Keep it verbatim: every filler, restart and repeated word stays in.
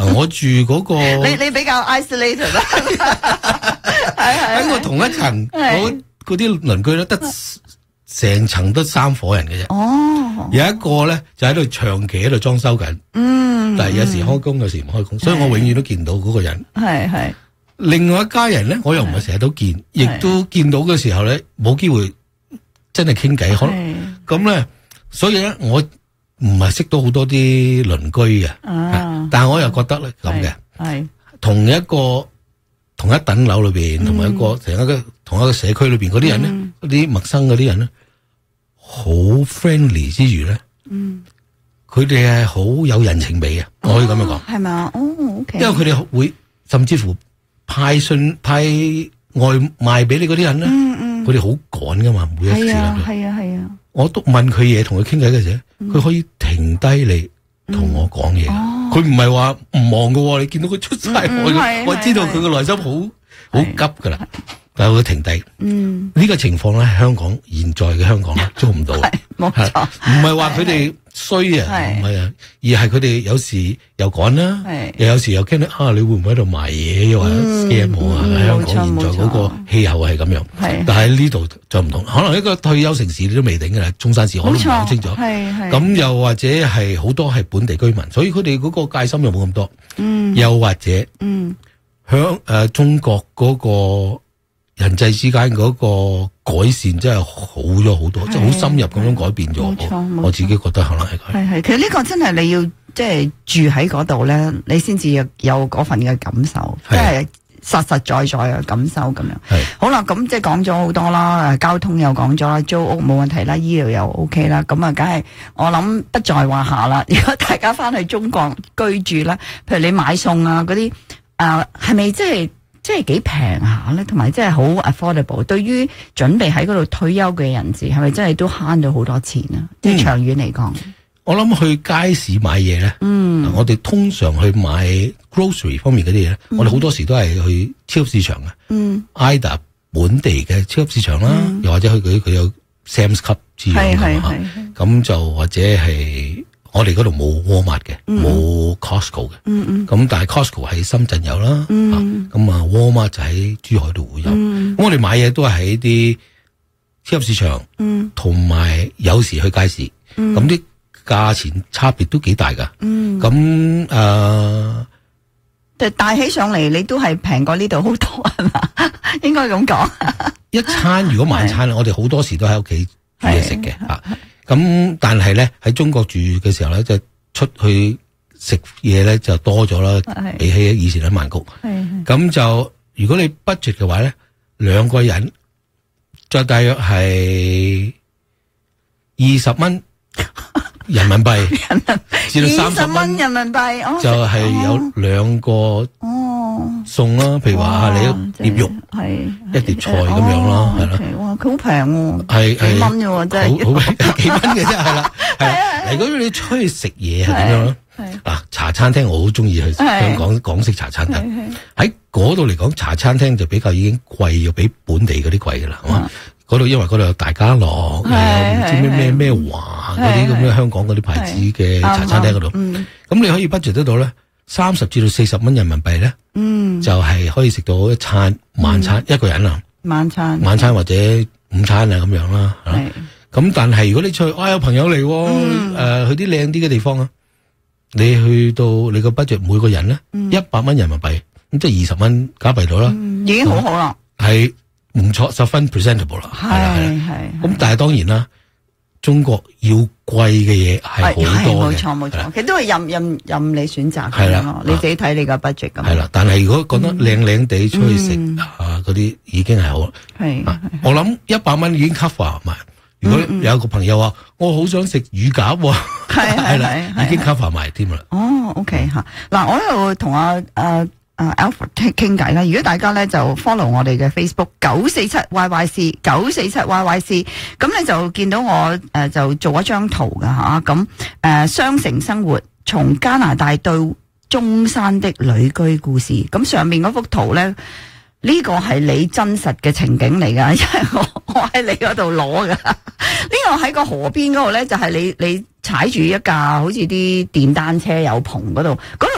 我住嗰個， 你你比較 isolated 啦，係係喺我同一層，我嗰啲鄰居咧得成層得三伙人嘅啫。 哦， 有一個咧就喺度長期喺度裝修緊，嗯，但係有時開工，有時唔開工，所以我永遠都見到嗰個人。 係係。 另外一家人咧，我又唔係成日都見，亦都見到嘅時候咧，冇機會真係傾偈。可能咁咧，所以咧，我唔係識到好多啲鄰居嘅，啊、但係我又覺得咧咁嘅，係同一個同一等樓裏邊，同埋一個同一個同一個社區裏邊嗰啲人咧，嗰啲、嗯、陌生嗰啲人咧，好 friendly 之餘咧，嗯，佢哋係好有人情味嘅，我可以咁樣講， 係咪啊？哦，OK， 因為佢哋會甚至乎。派信派外賣俾你嗰啲人咧，佢哋好趕噶嘛，每一次係啊係啊係啊， 我都問佢嘢，同佢傾偈嘅時候，佢、嗯、可以停低嚟同我講嘢，佢唔係話唔忙噶，你見到佢出晒海，嗯、我知道佢個內心好好急噶啦，但係佢停低。嗯，呢個情況咧，香港現在嘅香港咧做唔到， 冇錯， 唔係話佢哋衰啊，唔係啊，而係佢哋有時又趕啦，又有時又驚啊，你會唔會喺度賣嘢，又或者 scam 我啊？香港現在嗰個氣候係咁樣，但係呢度就唔同，可能一個退休城市你都未定㗎啦，中山市我都唔係好清楚。咁又或者係好多係本地居民，所以佢哋嗰個戒心又冇咁多。嗯，又或者，嗯，響誒中國嗰個人際之間嗰個改善真係好咗好多，即係好深入咁樣改變咗。我我自己覺得可能係佢。 係係，其實呢個真係你要即係住喺嗰度咧，你先至有有嗰份嘅感受，即係實實在在嘅感受咁樣。係好啦，咁即係講咗好多啦，交通又講咗啦，租屋冇問題啦，醫療又 OK 啦，咁啊，梗係我諗不在話下啦。如果大家翻去中國居住啦，譬如你買餸啊嗰啲，誒係咪即係？即係幾平下咧，同埋即係好 affordable。對於準備喺嗰度退休嘅人士，係咪真係都慳咗好多錢啊？即係、嗯、長遠嚟講， 我諗去街市買嘢咧，嗯，我哋通常去買 grocery 方面嗰啲嘢咧，嗯、我哋好多時都係去超級市場嘅，嗯 ，either 本地嘅超級市場啦，嗯、又或者去佢佢有 Sam's Club 之類嘅，咁就或者係。我哋嗰度冇 Walmart 嘅，冇 Costco 嘅，咁、嗯嗯、但係 Costco 喺深圳有啦，咁、嗯、啊 Walmart 就喺珠海度會有。咁、嗯、我哋買嘢都係喺啲超級市場，同埋、嗯、有，有時去街市，咁啲價錢差別都幾大噶。咁誒、嗯， 就帶、呃、起上嚟，你都係平過呢度好多係嘛？應該咁講。 一餐如果晚餐咧，我哋好多時都喺屋企煮嘢食嘅吓。咁但係咧喺中國住嘅時候咧，就出去食嘢咧就多咗啦，是比起以前喺曼谷。咁就如果你 budget 嘅話咧，兩個人再大約係二十蚊人民幣，至到三十蚊人民幣，哦、 就係有兩個餸啦。譬如話你一碟肉，係一碟菜咁樣啦，係啦。 哇，佢好平喎， 係幾蚊嘅喎，真係好幾蚊嘅啫，係啦。係，如果你出去食嘢係點樣咧？嗱，茶餐廳我好中意去香港港式茶餐廳。喺嗰度嚟講，茶餐廳就比較已經貴，要比本地嗰啲貴噶啦，係嘛？嗰度因為嗰度有大家樂，又有唔知咩咩咩華嗰啲咁嘅香港嗰啲牌子嘅茶餐廳嗰度，咁你可以 budget 得到咧，三十至到四十蚊人民幣咧，就係可以食到一餐晚餐一個人啊， 晚餐晚餐或者午餐啊咁樣啦。咁但係如果你出去，啊有朋友嚟，誒去啲靚啲嘅地方啊，你去到你個 budget 每個人咧一百蚊人民幣，咁即係二十蚊加幣到啦， 已經好好啦， 係。唔錯，十分 presentable 啦，係啦係啦，咁但係當然啦，中國要貴嘅嘢係好多嘅，冇錯冇錯，其實都係任任任你選擇嘅，係啦，你自己睇你個 budget 咁。 係啦，但係如果覺得靚靚地出去食啊嗰啲已經係好，係，我諗一百蚊已經 cover 埋。如果有個朋友話我好想食乳鴿，係係啦，已經 cover 埋添啦。哦 ，OK 吓，嗱，我喺度同阿誒。Uh, Alfred 傾傾偈啦，如果大家咧就 follow 我哋嘅 Facebook 九四七 Y Y C 九四七 Y Y C， 咁你就見到我誒、呃、就做一張圖噶吓，咁誒雙城生活從加拿大到中山的旅居故事，咁上面嗰幅圖咧，呢、這個係你真實嘅情景嚟噶，因為我我喺你嗰度攞噶，呢個喺個河邊嗰度咧就係你你踩住一架好似啲電單車有篷嗰度，嗰度